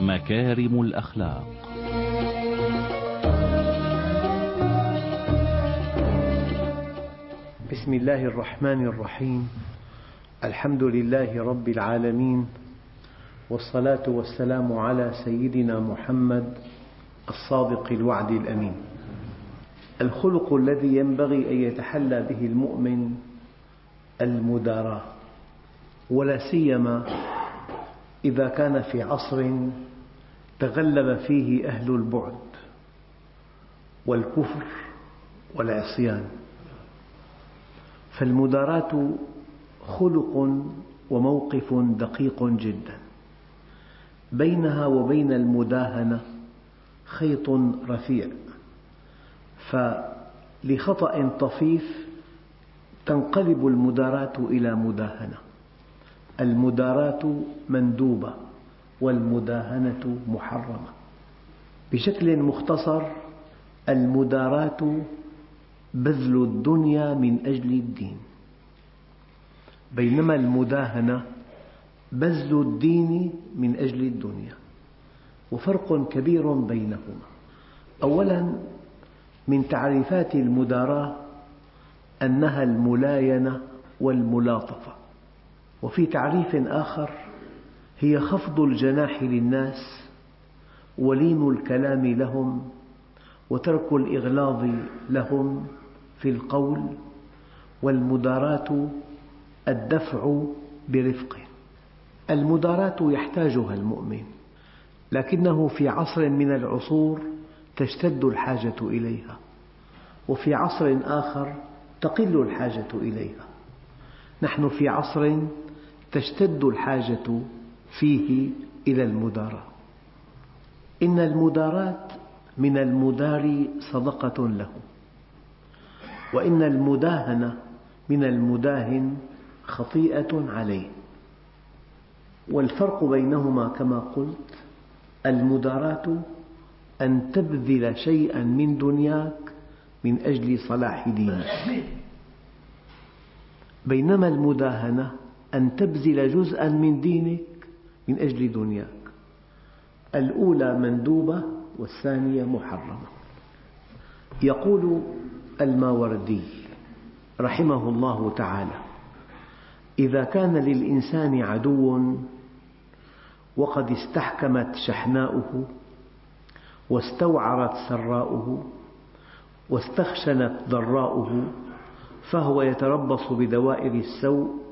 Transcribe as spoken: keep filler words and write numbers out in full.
مكارم الأخلاق. بسم الله الرحمن الرحيم. الحمد لله رب العالمين، والصلاة والسلام على سيدنا محمد الصادق الوعد الأمين. الخلق الذي ينبغي أن يتحلى به المؤمن المداراة، ولا سيما إذا كان في عصر تغلب فيه أهل البعد والكفر والعصيان، فالمداراة خلق وموقف دقيق جدا. بينها وبين المداهنة خيط رفيع، فلخطأ طفيف تنقلب المداراة إلى مداهنة. المداراة مندوبة والمداهنة محرمة. بشكل مختصر، المداراة بذل الدنيا من أجل الدين، بينما المداهنة بذل الدين من أجل الدنيا، وفرق كبير بينهما. أولاً، من تعريفات المداراة أنها الملاينة والملاطفة، وفي تعريف آخر هي خفض الجناح للناس ولين الكلام لهم وترك الإغلاظ لهم في القول، والمداراة الدفع برفق. المداراة يحتاجها المؤمن، لكنه في عصر من العصور تشتد الحاجة إليها، وفي عصر آخر تقل الحاجة إليها. نحن في عصر تشتد الحاجة فيه إلى المداراة. إن المداراة من المداري صدقة له، وإن المداهنة من المداهن خطيئة عليه. والفرق بينهما كما قلت، المداراة أن تبذل شيئا من دنياك من أجل صلاح دينك، بينما المداهنة أن تبذل جزءا من دينك من أجل دنياك. الأولى مندوبة والثانية محرمة. يقول الماوردي رحمه الله تعالى: إذا كان للإنسان عدو وقد استحكمت شحناؤه واستوعرت سراؤه واستخشنت ضراؤه، فهو يتربص بدوائر السوء